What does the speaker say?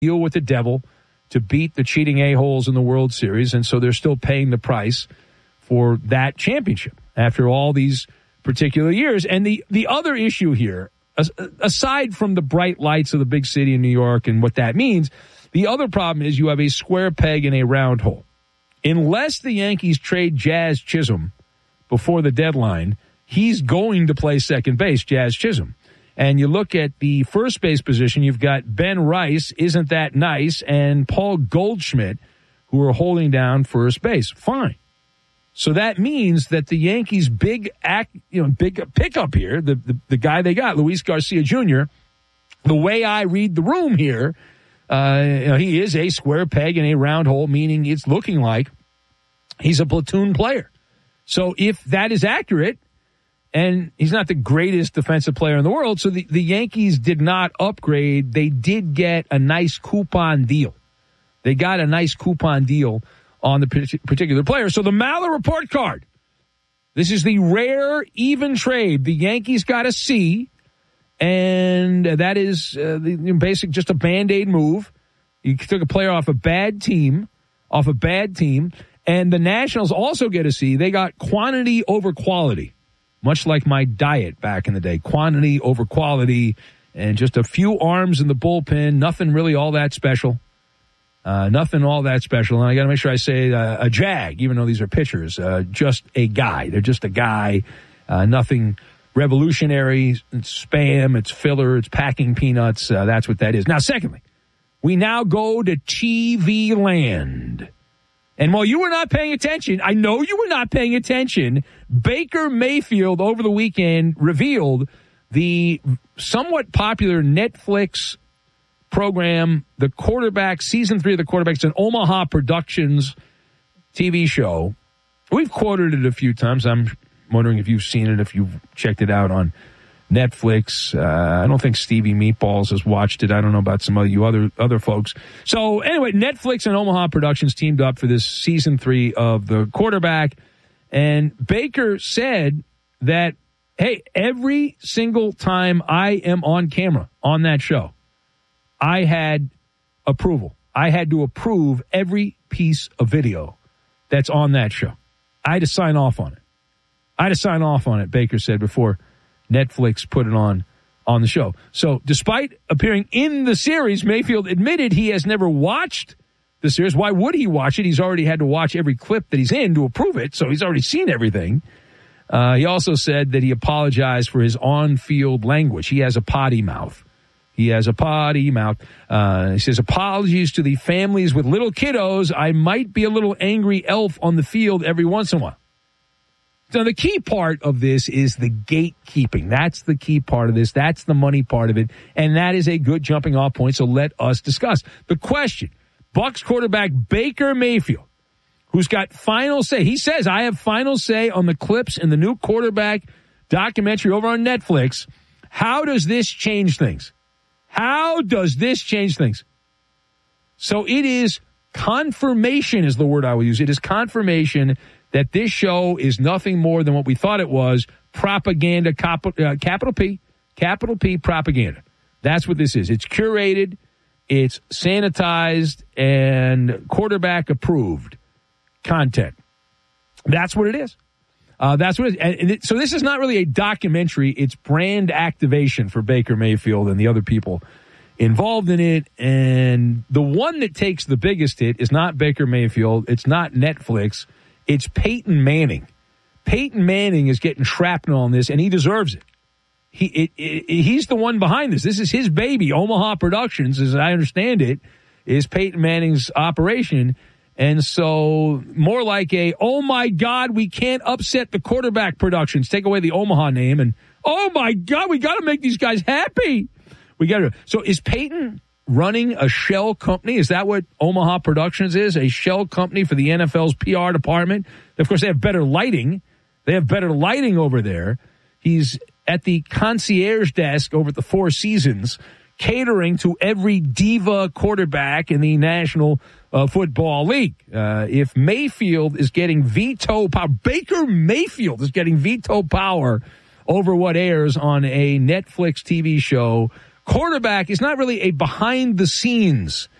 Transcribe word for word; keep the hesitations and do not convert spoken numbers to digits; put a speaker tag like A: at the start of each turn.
A: deal with the devil to beat the cheating a-holes in the World Series, and so they're still paying the price for that championship after all these particular years. And the, the other issue here, aside from the bright lights of the big city in New York and what that means, the other problem is you have a square peg in a round hole. Unless the Yankees trade Jazz Chisholm before the deadline, he's going to play second base, Jazz Chisholm. And you look at the first base position, you've got Ben Rice, isn't that nice, and Paul Goldschmidt, who are holding down first base. Fine. So that means that the Yankees' big act, you know, big pickup here, the, the, the guy they got, Luis Garcia Junior, the way I read the room here, uh, you know, he is a square peg in a round hole, meaning it's looking like he's a platoon player. So if that is accurate, and he's not the greatest defensive player in the world, so the, the Yankees did not upgrade. They did get a nice coupon deal. They got a nice coupon deal on the particular player. So the Maller report card. This is the rare even trade. The Yankees got a C, and that is uh, the basic, just a Band-Aid move. You took a player off a bad team, off a bad team, and the Nationals also get a C. They got quantity over quality, much like my diet back in the day. Quantity over quality, and just a few arms in the bullpen, nothing really all that special. Uh, nothing all that special. And I got to make sure I say uh, a jag, even though these are pitchers. Uh, just a guy. They're just a guy. Uh, nothing revolutionary. It's spam. It's filler. It's packing peanuts. Uh, that's what that is. Now, secondly, we now go to T V land. And while you were not paying attention, I know you were not paying attention, Baker Mayfield over the weekend revealed the somewhat popular Netflix program, The Quarterback, season three of The Quarterback. It's an Omaha Productions T V show. We've quoted it a few times. I'm wondering if you've seen it, if you've checked it out on Netflix. Uh, I don't think Stevie Meatballs has watched it. I don't know about some of you other other folks. So anyway, Netflix and Omaha Productions teamed up for this season three of The Quarterback. And Baker said that, hey, every single time I am on camera on that show, I had approval. I had to approve every piece of video that's on that show. I had to sign off on it. I had to sign off on it, Baker said, before Netflix put it on on the show. So despite appearing in the series, Mayfield admitted he has never watched the series. Why would he watch it? He's already had to watch every clip that he's in to approve it, so he's already seen everything. Uh, he also said that he apologized for his on-field language. He has a potty mouth. He has a potty mouth. Uh, he says, apologies to the families with little kiddos. I might be a little angry elf on the field every once in a while. So the key part of this is the gatekeeping. That's the key part of this. That's the money part of it. And that is a good jumping off point. So let us discuss the question. Bucs quarterback Baker Mayfield, who's got final say. He says, I have final say on the clips in the new quarterback documentary over on Netflix. How does this change things? How does this change things? So it is confirmation is the word I will use. It is confirmation that this show is nothing more than what we thought it was, propaganda, capital, uh, capital P, capital P propaganda. That's what this is. It's curated, it's sanitized, and quarterback approved content. That's what it is. Uh, that's what it is. And it, so this is not really a documentary. It's brand activation for Baker Mayfield and the other people involved in it. And the one that takes the biggest hit is not Baker Mayfield. It's not Netflix. It's Peyton Manning. Peyton Manning is getting shrapnel on this, and he deserves it. He it, it, He's the one behind this. This is his baby. Omaha Productions, as I understand it, is Peyton Manning's operation. And so more like a, oh, my God, we can't upset the quarterback productions. Take away the Omaha name, and, oh, my God, we got to make these guys happy. We got to. So is Peyton running a shell company? Is that what Omaha Productions is? A shell company for the N F L's P R department? Of course, they have better lighting. They have better lighting over there. He's at the concierge desk over at the Four Seasons, catering to every diva quarterback in the National uh, Football League. Uh, if Mayfield is getting veto power, Baker Mayfield is getting veto power over what airs on a Netflix T V show quarterback is not really a behind the scenes